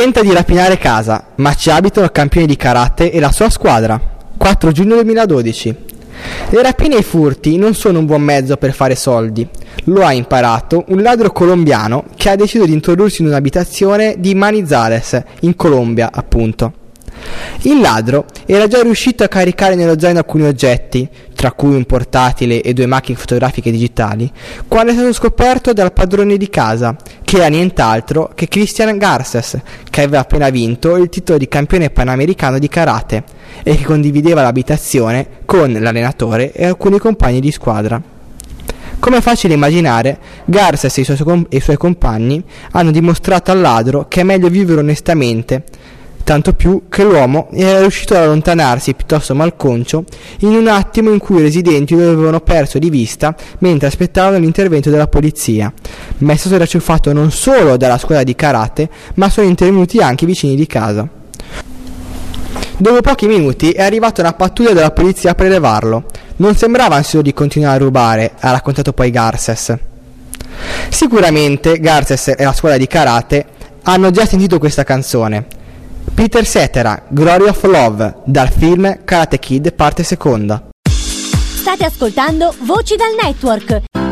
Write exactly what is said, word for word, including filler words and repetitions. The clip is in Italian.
Tenta di rapinare casa, ma ci abitano il campione di karate e la sua squadra. quattro giugno duemiladodici. Le rapine e i furti non sono un buon mezzo per fare soldi. Lo ha imparato un ladro colombiano che ha deciso di introdursi in un'abitazione di Manizales, in Colombia, appunto. Il ladro era già riuscito a caricare nello zaino alcuni oggetti, tra cui un portatile e due macchine fotografiche digitali, quando è stato scoperto dal padrone di casa, che era nient'altro che Cristian Garces, che aveva appena vinto il titolo di campione panamericano di karate e che condivideva l'abitazione con l'allenatore e alcuni compagni di squadra. Come è facile immaginare, Garces e i suoi, e i suoi compagni hanno dimostrato al ladro che è meglio vivere onestamente, tanto più che l'uomo era riuscito ad allontanarsi piuttosto malconcio in un attimo in cui i residenti lo avevano perso di vista mentre aspettavano l'intervento della polizia, ma è stato racciuffato non solo dalla scuola di karate, ma sono intervenuti anche i vicini di casa. Dopo pochi minuti è arrivata una pattuglia della polizia a prelevarlo. Non sembrava ansioso di continuare a rubare, ha raccontato poi Garces. Sicuramente Garces e la scuola di karate hanno già sentito questa canzone. Peter Cetera, Glory of Love, dal film Karate Kid parte seconda. State ascoltando Voci dal Network.